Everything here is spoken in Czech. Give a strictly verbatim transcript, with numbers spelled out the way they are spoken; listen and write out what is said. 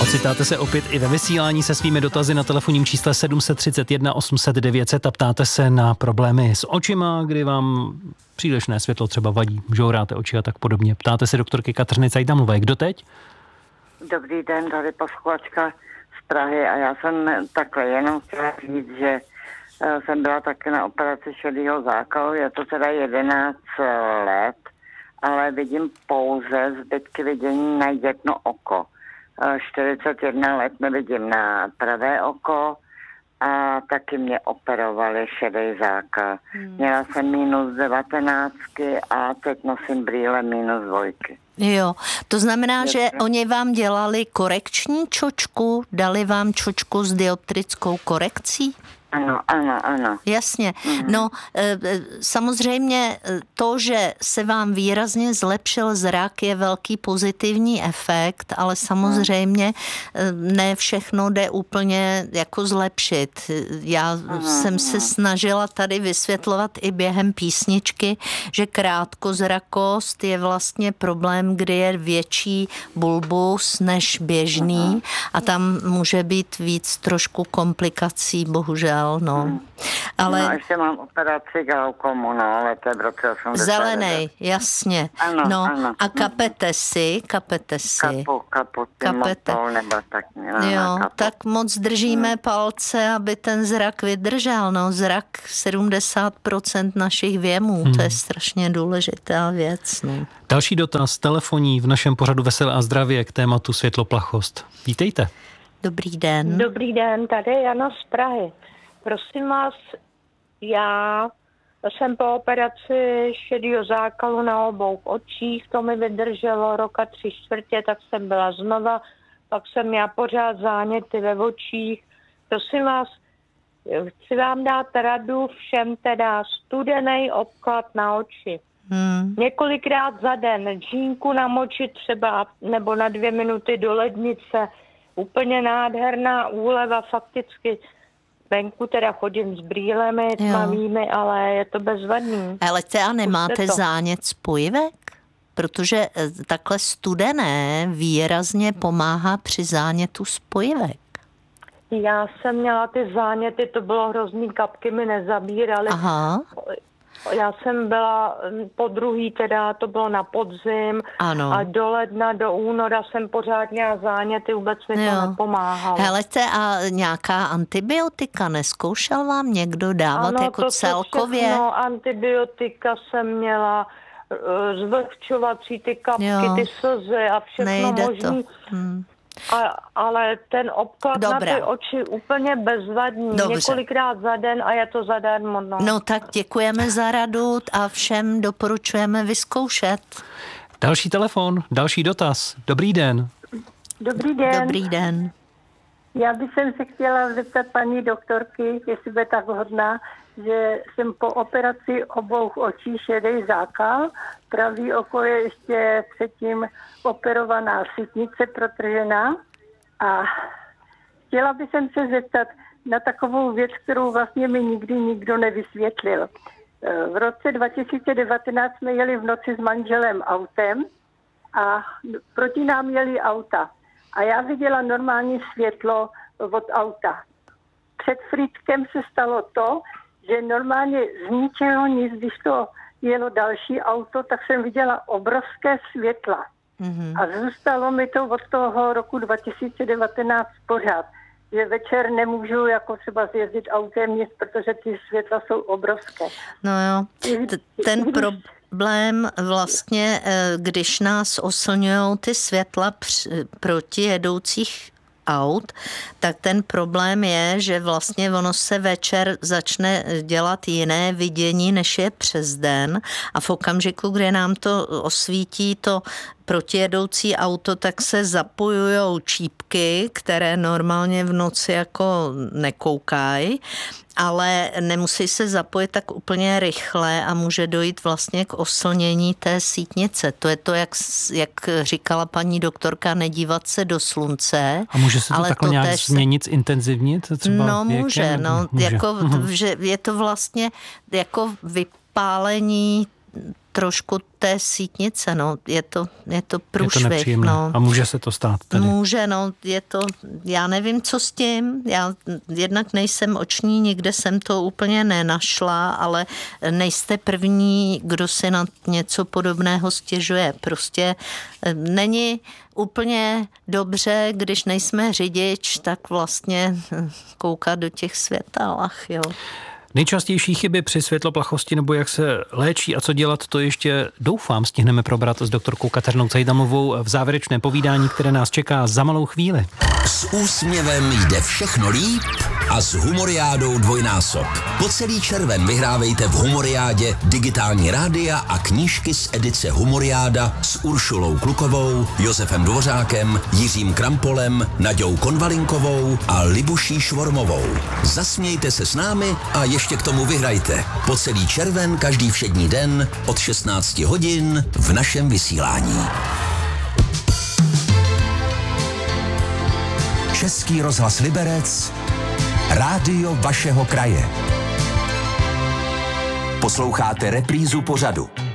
Ocitáte se opět i ve vysílání se svými dotazy na telefonním čísle sedm set třicet jedna osm set devět set a ptáte se na problémy s očima, kdy vám přílišné světlo třeba vadí, žouráte oči a tak podobně. Ptáte se doktorky Kateřiny Cajdamlové. Kdo teď? Dobrý den, tady posluchačka z Prahy a já jsem takhle jenom chtěla říct, že jsem byla taky na operaci šedého zákalu, je to teda jedenáct let, ale vidím pouze zbytky vidění na jedno oko. čtyřicet jedna let nevidím na pravé oko a taky mě operovali šedý zákal. Hmm. Měla jsem minus devatenáctky a teď nosím brýle minus dvojky. Jo, to znamená, Je že to... oni vám dělali korekční čočku, dali vám čočku s dioptrickou korekcí? Ano, ano, ano. Jasně. No, samozřejmě to, že se vám výrazně zlepšil zrak, je velký pozitivní efekt, ale samozřejmě ne všechno jde úplně jako zlepšit. Já jsem se snažila tady vysvětlovat i během písničky, že krátkozrakost je vlastně problém, kdy je větší bulbus než běžný a tam může být víc trošku komplikací, bohužel. No. Ale... no, ještě mám operaci glaukomu, no, ale to je v roce osmdesát devět. Zelenej, jasně. Ano, no, ano. A kapete si, kapete si. Kapu, kapu, kapete. Motol, nebo tak. No, jo, kapu. tak moc držíme hmm. palce, aby ten zrak vydržel. No, zrak sedmdesát procent našich věmů, hmm. to je strašně důležitá věc. No. Další dotaz, telefonní v našem pořadu Veselé a zdravě k tématu světloplachost. Vítejte. Dobrý den. Dobrý den, tady je Jana z Prahy. Prosím vás, já jsem po operaci šedého zákalu na obou očích, to mi vydrželo roka tři čtvrtě, tak jsem byla znova, pak jsem měla pořád záněty ve očích. Prosím vás, chci vám dát radu všem teda studený obklad na oči. Hmm. Několikrát za den džínku namočit třeba nebo na dvě minuty do lednice, úplně nádherná úleva, fakticky. Venku teda chodím s brýlemi tmavými, ale je to bezvadný. Ale te a nemáte zánět spojivek? Protože takhle studené výrazně pomáhá při zánětu spojivek. Já jsem měla ty záněty, to bylo hrozný, kapky mi nezabíraly. Aha. Já jsem byla po druhý, teda to bylo na podzim, ano. A do ledna, do února jsem pořád měla záněty, vůbec mi jo. to nepomáhalo. Helete, a nějaká antibiotika neskoušel vám někdo dávat ano, jako to celkově? Ano, antibiotika jsem měla, zvlhčovací ty kapky, jo. ty slzy a všechno Nejde možný. To. Hmm. A, ale ten obklad Dobrá. na ty oči úplně bezvadný. Dobře. Několikrát za den a je to zadarmo. No. no tak děkujeme za radu a všem doporučujeme vyzkoušet. Další telefon, další dotaz. Dobrý den. Dobrý den. Dobrý den. Já bych se chtěla zeptat paní doktorky, jestli bude tak hodná, že jsem po operaci obou očí šedý zákal. Pravý oko je ještě předtím operovaná sítnice protržená. A chtěla bych se zeptat na takovou věc, kterou vlastně mi nikdy nikdo nevysvětlil. V roce dva tisíce devatenáct jsme jeli v noci s manželem autem a proti nám jeli auta. A já viděla normální světlo od auta. Před Frýdkem se stalo to, že normálně z ničeho nic, když to jelo další auto, tak jsem viděla obrovské světla. Mm-hmm. A zůstalo mi to od toho roku dva tisíce devatenáct pořád, že večer nemůžu jako třeba zjezdit autem nic, protože ty světla jsou obrovské. No jo, T- ten problém vlastně, když nás oslňují ty světla proti jedoucích aut, tak ten problém je, že vlastně ono se večer začne dělat jiné vidění, než je přes den a v okamžiku, kdy nám to osvítí to protijedoucí auto, tak se zapojujou čípky, které normálně v noci jako nekoukají, ale nemusí se zapojit tak úplně rychle a může dojít vlastně k oslnění té sítnice. To je to, jak, jak říkala paní doktorka, nedívat se do slunce. A může se to ale takhle to nějak se... změnit, zintenzivnit? Třeba no věkem? může, no, může. Jako, že je to vlastně jako vypálení trošku té sítnice, no, je to, je to průšvih. Je to no. A může se to stát tady? Může, no, je to, já nevím, co s tím, já jednak nejsem oční, nikde jsem to úplně nenašla, ale nejste první, kdo si na něco podobného stěžuje. Prostě není úplně dobře, když nejsme řidič, tak vlastně koukat do těch světelách, jo. Nejčastější chyby při světloplachosti nebo jak se léčí a co dělat, to ještě doufám stihneme probrat s doktorkou Kateřinou Cejdamovou v závěrečné povídání, které nás čeká za malou chvíli. S úsměvem jde všechno líp a s Humoriádou dvojnásob. Po celý červen vyhrávejte v Humoriádě digitální rádia a knížky z edice Humoriáda s Uršulou Klukovou, Josefem Dvořákem, Jiřím Krampolem, Naďou Konvalinkovou a Libuší Švormovou. Zasmějte se s námi a ještě k tomu vyhrajte. Po celý červen každý všední den od šestnáct hodin v našem vysílání. Český rozhlas Liberec, rádio vašeho kraje. Posloucháte reprízu pořadu.